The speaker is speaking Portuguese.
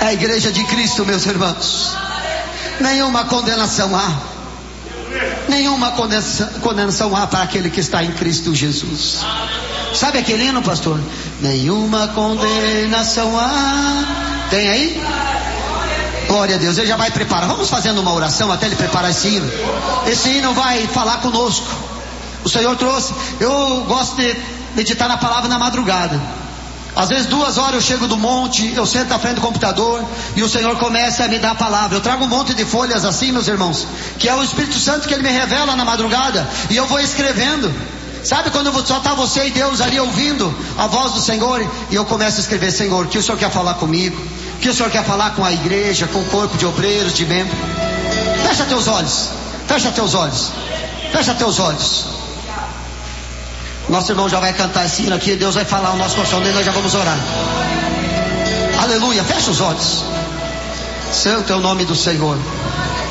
na igreja de Cristo, meus irmãos, nenhuma condenação há. Nenhuma condenação há para aquele que está em Cristo Jesus. Sabe aquele hino, pastor? Nenhuma condenação há. Tem aí? Glória a Deus. Ele já vai preparar. Vamos fazendo uma oração até ele preparar esse hino. Esse hino vai falar conosco. O Senhor trouxe. Eu gosto de meditar na palavra na madrugada. Às vezes 2 horas eu chego do monte, eu sento na frente do computador e o Senhor começa a me dar a palavra. Eu trago um monte de folhas assim, meus irmãos, que é o Espírito Santo que Ele me revela na madrugada, e eu vou escrevendo. Sabe quando só está você e Deus ali ouvindo a voz do Senhor, e eu começo a escrever: Senhor, o que o Senhor quer falar comigo? O que o Senhor quer falar com a igreja, com o corpo de obreiros, de membros? Fecha teus olhos, fecha teus olhos, fecha teus olhos. Nosso irmão já vai cantar esse hino aqui, Deus vai falar o nosso coração dele, nós já vamos orar. Aleluia, fecha os olhos. Santo é o nome do Senhor.